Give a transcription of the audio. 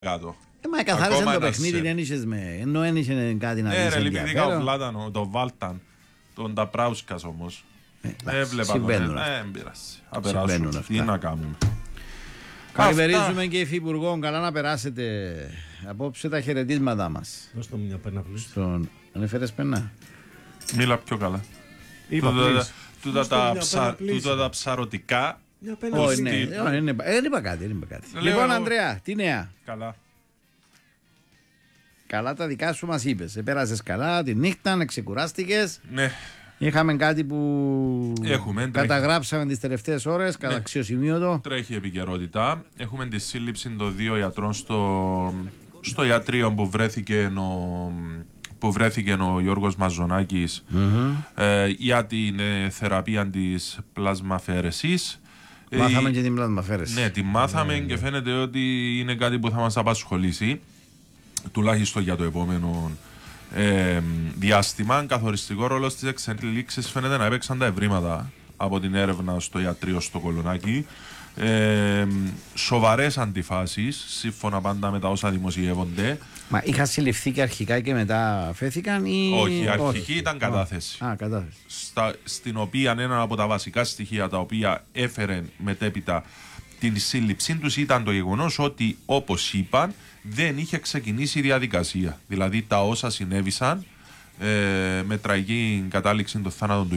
κάτω. Μα καθάρισαν το παιχνίδι, δεν είχες με. Ενώ δεν είχε κάτι να δεις ρε, ενδιαφέρον. λυπήθηκα ο Βλάτανο, τον Βάλταν, τον Ταπράουσκας όμως. Έβλεπα τον. Συμβαίνουν απεράσουν. αυτά. Τι να κάνουμε. Καλημερίζουμε και υφυπουργό. Καλά να περάσετε απόψε τα χαιρετίσματά μας. Δώσ' το μια πένα πλούς. Ανέφερες πένα. Μίλα πιο καλά. Είπα Τούτα τα ψαρωτικά. Μια πένα Όχι, ναι, δεν είπα κάτι. Λοιπόν, Ανδρέα, τι νέα. Καλά. Καλά τα δικά σου μας είπες. Επέρασες καλά τη νύχτα, ξεκουράστηκες. Ναι. Είχαμε κάτι που καταγράψαμε τις τελευταίες ώρες, κατά αξιοσημείωτο. Τρέχει επικαιρότητα. Έχουμε τη σύλληψη των 2 ιατρών στο ιατρείο που βρέθηκε ο Γιώργος Μαζονάκης για την θεραπεία της πλασμαφαίρεσης. Μάθαμε και την πλασμαφαίρεση. Ναι, τη μάθαμε και φαίνεται ότι είναι κάτι που θα μας απασχολήσει τουλάχιστον για το επόμενο διάστημα. Καθοριστικό ρόλο στις εξελίξεις φαίνεται να έπαιξαν τα ευρήματα από την έρευνα στο ιατρείο στο Κολονάκι. Σοβαρές αντιφάσεις, σύμφωνα πάντα με τα όσα δημοσιεύονται. Μα είχα συλληφθεί και αρχικά και μετά φέθηκαν ή... Όχι, αρχική ήταν κατάθεση. Κατάθεση. Στην οποία ένα από τα βασικά στοιχεία τα οποία έφερε μετέπειτα την σύλληψή τους ήταν το γεγονός ότι, όπως είπαν, δεν είχε ξεκινήσει η διαδικασία. Δηλαδή τα όσα συνέβησαν με τραγική κατάληξη των θάνατων του